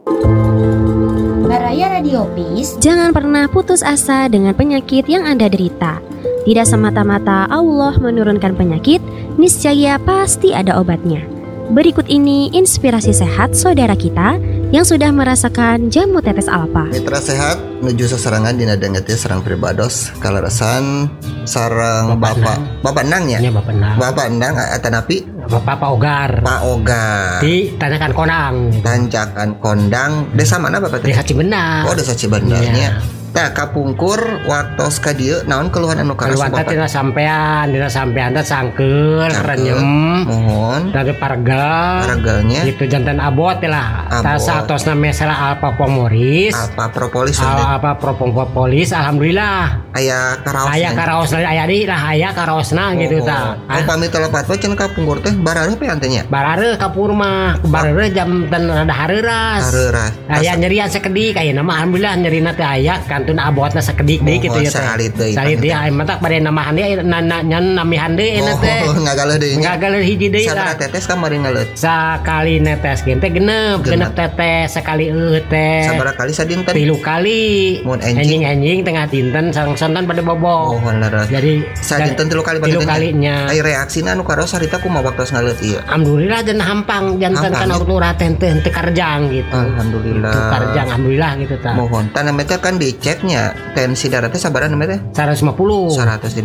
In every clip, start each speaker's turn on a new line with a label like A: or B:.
A: Baraya Radiopis,
B: Jangan pernah putus asa dengan penyakit yang Anda derita. Tidak semata-mata Allah menurunkan penyakit, niscaya pasti ada obatnya. Berikut ini inspirasi sehat saudara kita yang sudah merasakan jamu tetes alfa.
C: Mitra sehat menuju seserangan dina dengeti serang pribados kaleresan sarang Bapak Endang ya?
D: Ini Bapak Endang.
C: Bapak Endang atanapi
D: Bapak Ogar.
C: Pak Ogar.
D: Di Tanjakan Konang.
C: Tanjakan Kondang. Desa mana Bapak?
D: Desa Cibendah.
C: Oh, Desa Cibendarnya.
D: Iya.
C: Tah kapungkur waktu kadieu naon keluhan anu
D: Keluhan
C: karas
D: teh dina sampean teh sangkeul renyem.
C: Mohon
D: Dari
C: harganya
D: gitu jantan abot lah.
C: Abot.
D: Tasa atosna mesela Alpa Pomoris.
C: apa propolis
D: Apa propolis alhamdulillah.
C: aya karaos.
D: Aya karaosna aya di lah aya karaosna gitu tah.
C: Oh, pamit telepat we cenah kapungkur teh barareuh pe antenya.
D: Barare kapur mah barare jam dan rada hareuras.
C: Hareuras.
D: Aya nyerian sakedik aya nama alhamdulillah nyerina teh aya kantun abotna sakedik deui gitu ya teh.
C: Salit deui.
D: Salit deui aya mah tak bade namahan deui nyan namihan deui eta teh.
C: Oh, ngagaleun deui.
D: Ngagaleun hiji deui
C: Sabaraha
D: lah.
C: tetes kamari ngaleut?
D: Sakali netes gen teh genep tetes sekali teh.
C: Sabaraha kali sadinten?
D: 3 kali.
C: Mun enjing
D: Enjing tengah dinten sareng-sareng pada bobo.
C: Oh, leres.
D: Jadi
C: Sadinten 3 kali pada
D: 3 kalinya.
C: Ai reaksina anu karos harita kumaha waktu ngaleut ieu?
D: Alhamdulillah dan hampang jantan
C: Hampang,
D: kan
C: ya?
D: urut teh teu karjang gitu.
C: Alhamdulillah.
D: Teu karjang alhamdulillah gitu tah.
C: Mohon tanah meta kan diceknya tensi darah teh sabaraha namanya teh?
D: 150.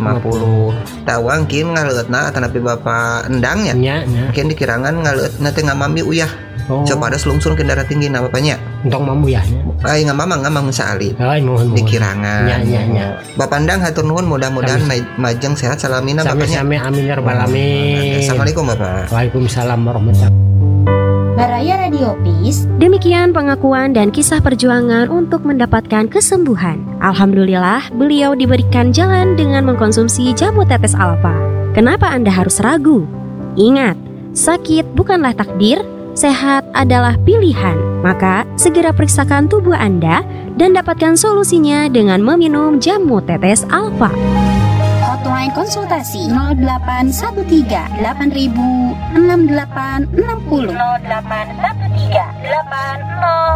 C: 150. Tawang kin ngaleutna atanapi Bapak Endang ya?
D: Nya.
C: Mungkin dikirangan ngaleutna teh ngamami uyah.
D: Oh.
C: Coba ada selungsung ke darah tinggi na bapaknya.
D: Entong mamu ya.
C: Ai ngamang saali.
D: Ai mohon.
C: Dikirangan.
D: Nya.
C: Bapak Endang hatur nuhun mudah-mudahan majeng sehat salamina bapaknya.
D: Sami amin ya rabbal alamin.
C: Assalamualaikum Bapak.
D: Waalaikumsalam warahmatullahi.
A: Baraya Radiopis,
B: Demikian pengakuan dan kisah perjuangan untuk mendapatkan kesembuhan. Alhamdulillah, beliau diberikan jalan dengan mengkonsumsi jamu tetes alfa. Kenapa Anda harus ragu? Ingat, sakit bukanlah takdir, sehat adalah pilihan. Maka, segera periksakan tubuh Anda dan dapatkan solusinya dengan meminum jamu tetes alfa.
A: hotline konsultasi 0813 8000 6860 0813 80